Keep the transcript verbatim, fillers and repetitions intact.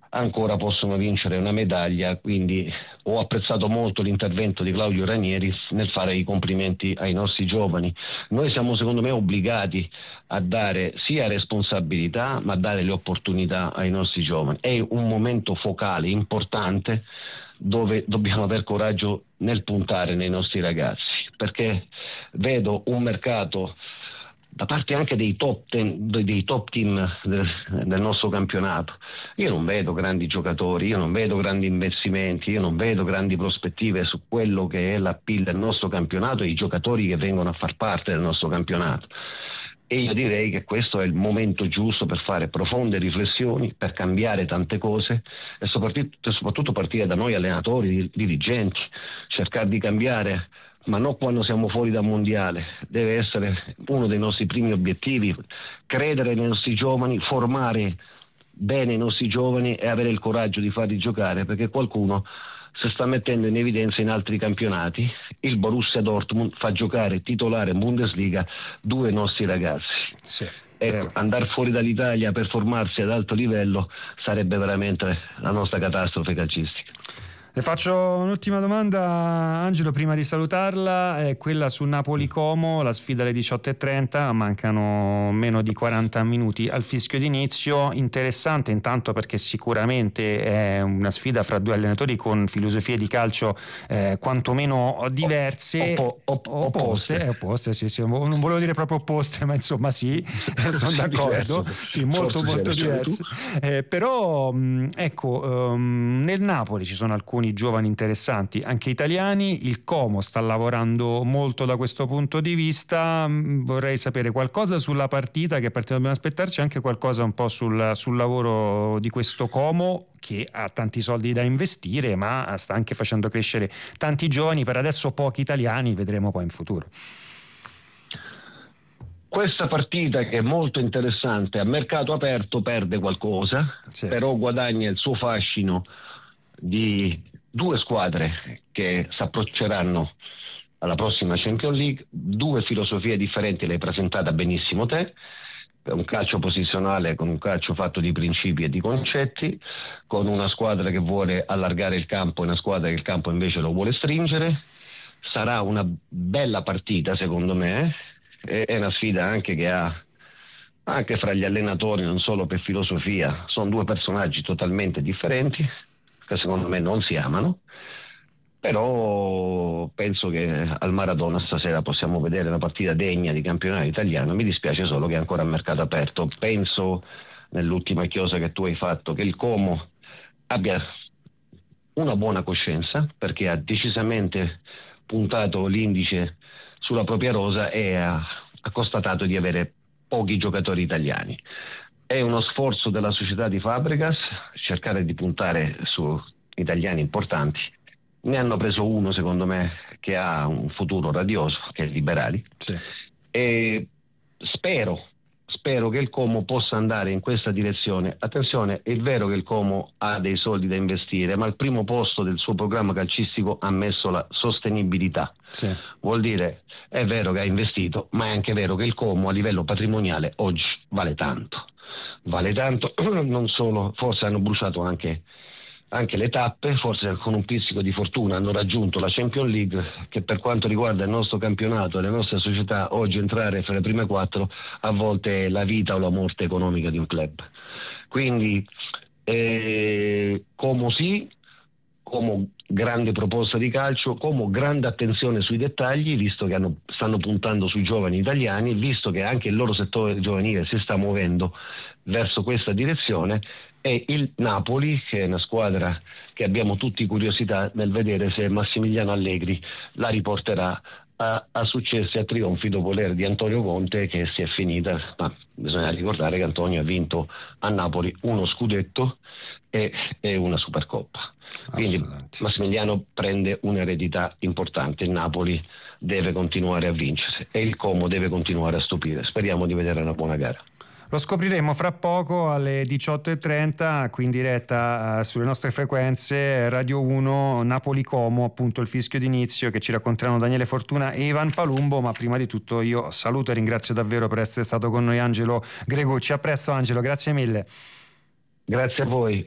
ancora possono vincere una medaglia. Quindi ho apprezzato molto l'intervento di Claudio Ranieri nel fare i complimenti ai nostri giovani. Noi siamo, secondo me, obbligati a dare sia responsabilità, ma a dare le opportunità ai nostri giovani. È un momento focale importante dove dobbiamo aver coraggio nel puntare nei nostri ragazzi, perché vedo un mercato da parte anche dei top ten, dei top team del, del nostro campionato. Io non vedo grandi giocatori, io non vedo grandi investimenti, io non vedo grandi prospettive su quello che è l'appeal del nostro campionato e i giocatori che vengono a far parte del nostro campionato. E io direi che questo è il momento giusto per fare profonde riflessioni, per cambiare tante cose e soprattutto, soprattutto partire da noi allenatori, dirigenti, cercare di cambiare, ma non quando siamo fuori dal mondiale. Deve essere uno dei nostri primi obiettivi, credere nei nostri giovani, formare bene i nostri giovani e avere il coraggio di farli giocare, perché qualcuno si sta mettendo in evidenza in altri campionati. Il Borussia Dortmund fa giocare titolare in Bundesliga due nostri ragazzi. Sì, ecco, andare fuori dall'Italia per formarsi ad alto livello sarebbe veramente la nostra catastrofe calcistica. Le faccio un'ultima domanda, Angelo, prima di salutarla, è quella su Napoli-Como, la sfida alle diciotto e trenta, mancano meno di quaranta minuti al fischio d'inizio. Interessante intanto perché sicuramente è una sfida fra due allenatori con filosofie di calcio eh, quantomeno diverse, Oppo, oppo, opposte, opposte, eh, opposte sì, sì, non volevo dire proprio opposte, ma insomma sì, sono d'accordo, sì, molto molto diverse, eh, però mh, ecco, um, nel Napoli ci sono alcuni giovani interessanti, anche italiani. Il Como sta lavorando molto da questo punto di vista. Vorrei sapere qualcosa sulla partita, che partita dobbiamo aspettarci, anche qualcosa un po' sul, sul lavoro di questo Como che ha tanti soldi da investire, ma sta anche facendo crescere tanti giovani, per adesso pochi italiani, vedremo poi in futuro. Questa partita, che è molto interessante, a mercato aperto perde qualcosa, sì, però guadagna il suo fascino di due squadre che si approcceranno alla prossima Champions League, due filosofie differenti, le hai presentata benissimo te, un calcio posizionale con un calcio fatto di principi e di concetti, con una squadra che vuole allargare il campo e una squadra che il campo invece lo vuole stringere. Sarà una bella partita secondo me, è una sfida anche che ha anche fra gli allenatori, non solo per filosofia, sono due personaggi totalmente differenti che secondo me non si amano, però penso che al Maradona stasera possiamo vedere una partita degna di campionato italiano. Mi dispiace solo che è ancora a mercato aperto. Penso, nell'ultima chiosa che tu hai fatto, che il Como abbia una buona coscienza, perché ha decisamente puntato l'indice sulla propria rosa e ha, ha constatato di avere pochi giocatori italiani. È uno sforzo della società di Fabregas cercare di puntare su italiani importanti. Ne hanno preso uno, secondo me, che ha un futuro radioso, che è Liberali. Sì. E spero, spero che il Como possa andare in questa direzione. Attenzione, è vero che il Como ha dei soldi da investire, ma al primo posto del suo programma calcistico ha messo la sostenibilità. Sì. Vuol dire, è vero che ha investito, ma è anche vero che il Como a livello patrimoniale oggi vale tanto. Vale tanto, non solo, forse hanno bruciato anche, anche le tappe, forse con un pizzico di fortuna hanno raggiunto la Champions League, che per quanto riguarda il nostro campionato e le nostre società, oggi entrare fra le prime quattro a volte è la vita o la morte economica di un club. Quindi eh, Como sì, Como grande proposta di calcio, Como grande attenzione sui dettagli, visto che hanno, stanno puntando sui giovani italiani, visto che anche il loro settore giovanile si sta muovendo verso questa direzione, e il Napoli, che è una squadra che abbiamo tutti curiosità nel vedere se Massimiliano Allegri la riporterà a, a successi e a trionfi dopo l'era di Antonio Conte, che si è finita, ma bisogna ricordare che Antonio ha vinto a Napoli uno scudetto e, e una Supercoppa. Quindi Massimiliano prende un'eredità importante. Il Napoli deve continuare a vincere e il Como deve continuare a stupire. Speriamo di vedere una buona gara. Lo scopriremo fra poco alle diciotto e trenta, qui in diretta uh, sulle nostre frequenze Radio uno, Napoli-Como, appunto il fischio d'inizio, che ci racconteranno Daniele Fortuna e Ivan Palumbo. Ma prima di tutto io saluto e ringrazio davvero per essere stato con noi Angelo Gregucci. A presto Angelo, grazie mille. Grazie a voi.